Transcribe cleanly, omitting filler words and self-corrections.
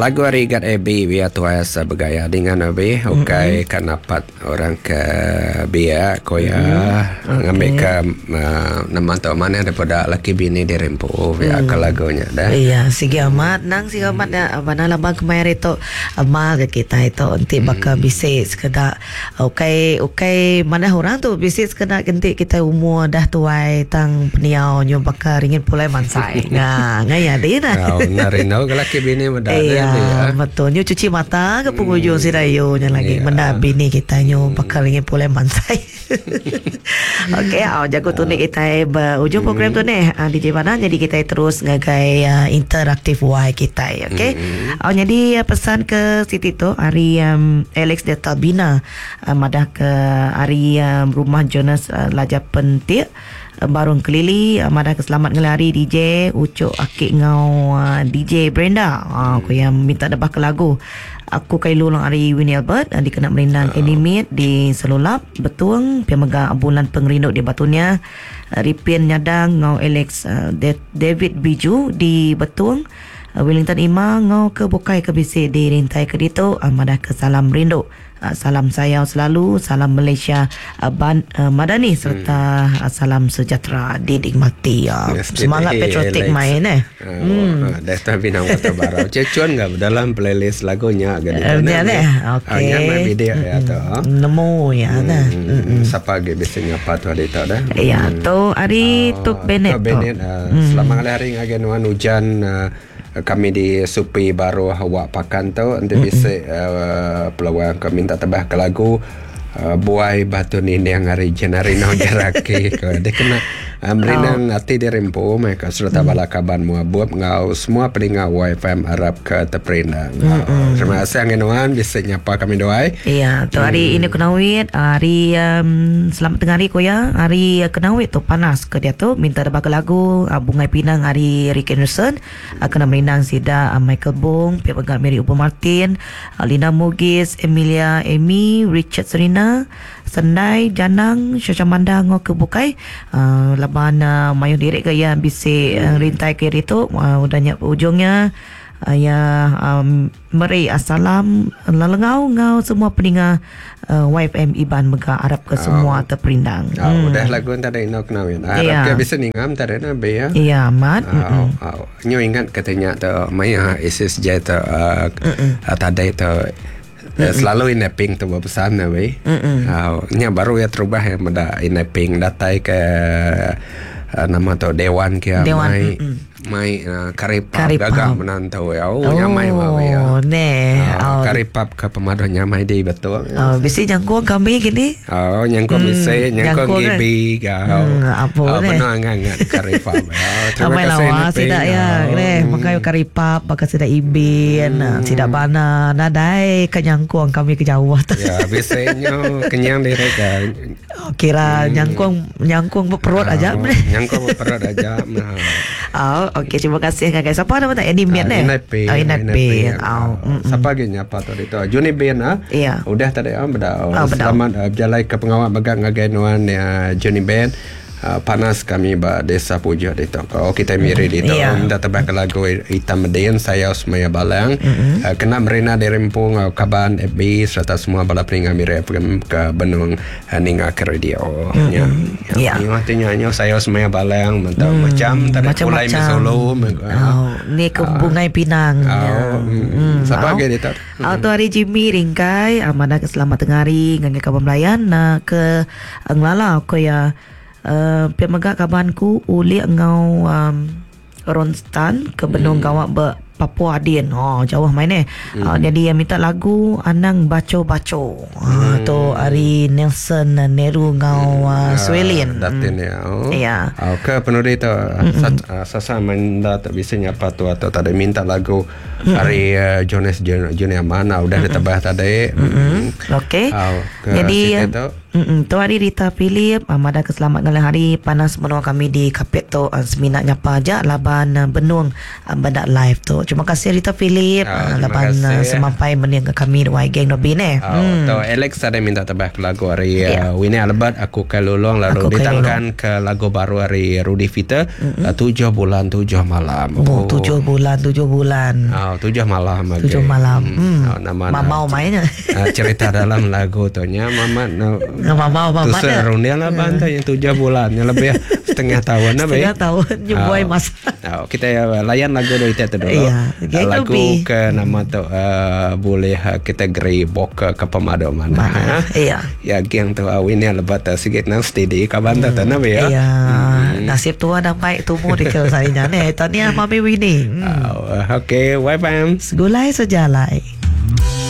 lagu hari gat ebi biar tuai sebagaya dengan ebi okai kan dapat orang ke biar koya ngambil ke nama tu mana daripada laki bini di rempu biar ke lagunya dah. Iya, sige amat nang sige amat na bana labang kemarin itu amal ke kita itu nanti bakal bisik sekedar okai mana orang tu bisik sekedar nanti kita umur dah tuai tang peniau nyo bakal ringin pulai mansai. Nah, ngaya dia nah. Kau narinau ke laki bini muda. Iya, betul. Nyo cuci mata ke penghujung si rayo nya lagi menda bini kita nyo bakal ingin pulai mansai. Okey, jago tu ni kita berujung program tu ni DJ Bana, jadi kita terus ngagai interaktif Y kita, okey. Jadi pesan ke Siti tu hari Alex Deta Bina madah ke hari rumah Jonas Laja Pentik Barung Kelili madah ke selamat ngelari DJ Ucuk Akik ngau DJ Brenda aku yang minta debah ke lagu aku kai lulang hari Winnie Albert dikena merindang animate di Selulap betuang pia mega bulan pengerinduk di batunya Ripin Nyadang ngau Alex David Biju di betuang Wellington Ima ngau ke bukai ke bisi di rintai ke dito madah ke salam rindu salam sayau selalu, salam Malaysia Madani serta salam sejahtera dinikmati. Semangat patriotik main dah tapi nama terbaru cecuan enggak dalam playlist lagunya gitu. Okey. Main video ya tu. Nemu ya dah. Siapa ge biasanya apa tu ada tak dah. Ya tu hari Tuk Bennett. Selamat hari ngagen hujan kami di Supi baru awak pakan tu nanti bisa peluang kami minta tebah ke lagu buai batu ni yang hari jenari no jaraki dia kena merinang hati di rempu mereka serta bala kaban mua buat ngau semua pendengar YFM Arab ke terperindang. Terima kasih angenuan bisa nyapa kami doai. Iya tu hari ini kenawit hari selamat tengah hari koya hari kenawit tu panas ke dia tu minta debak lagu Bungai Pinang hari Rick Anderson kena merinang sida Michael Bong Pia Pegat Mary Upo Martin Lina Mugis Emilia Amy Richard Serina Sendai Janang Syosha Manda ngo ke bukai laban mayu direk ke ya bisi rintai ke itu udahnya ujungnya meri assalam ngau semua pendengar YFM Iban Mega Arab ke semua terperindang. Udah lagu tadi nak nawin. Arab ke bisa ningam tadi na be ya. Iya amat. Nyo ingat katanya tu maya SSJ tu tadi tu selalu inapping tu berpesan na we. Nya baru ya terubah ya pada inapping datai ke nama tu Dewan ke mai karipap gagak menantau ya nyamai mawe ya karipap ke pemadu nyamai di betul bisi nyangkung kami gini nyangkung bisi nyangkung gibi apa benar ngangat karipap terima kasih tidak ya makai karipap bakal tidak ibin tidak bana nadai ke nyangkung kami ke Jawa ya biasanya kenyang direk kira nyangkung berperut aja nyangkung berperut aja okey, terima kasih guys. Siapa nama tak? Ini Mian Inat Bin. Siapa lagi nyapa tadi tu? Juni Bin Iya. Udah tadi selamat berjalan ke pengawal bagang ngagainuan Juni Bin. Panas kami ba desa Puja di tu. Kita miri di tu. Minta tebak lagu Hitam Medin saya Usmaya Balang. Kena merina di Rempung Kaban FB serta semua bala peningat miri ke Benung ninga ke radio. Ya. Artinya saya Usmaya Balang macam tadi mulai mesolo. Ni ke Bungai Pinang. Siapa lagi di tu? Tu hari Jimmy Ringkai amanah ke selamat tengah hari ngangai kaban melayan ke nglala ko ya pia megak kabanku uli ngau Ronstan ke Benung Gawak Papua Adin jauh main jadi minta lagu Anang Baco-Baco tu hari Nelson Neru ngau Swelin datin ya ke penulis tu sasa manda tak bisa nyapa tu atau tak ada minta lagu hari Jonas Junior mana udah ditebah tadi okey jadi Tu hari Rita Philip Mada keselamat dengan hari panas menua kami di kapit tu seminat nyapa aja laban benung badak live tu. Terima kasih Rita Philip laban semampai meniang ke kami Wai Geng Nobi ni. Tu Alex ada minta tambah lagu hari Winnie Albert aku ke lulung lalu ditangkan ke lagu baru hari Rudy Fita 7 bulan 7 malam. 7 bulan 7 bulan. 7 malam. 7 malam. Nama Mamau mainnya. Cerita dalam lagu tu nya mama Mamau tu serundia lah bantai yang 7 bulan yang lebih setengah tahun apa ya. Setengah tahun nyubuai mas. Kita layan lagu dari itu dulu. Lagu ke nama tu boleh kategori bok ke pemadaman. Iya. Ya geng tu Winnie lebat sikit nang steady ka banta tanah ya. Iya. Nasib tua dah baik tumbuh di kau sarinya ni. Tania Mami Winnie. Okay, bye bye. Segulai sejalai.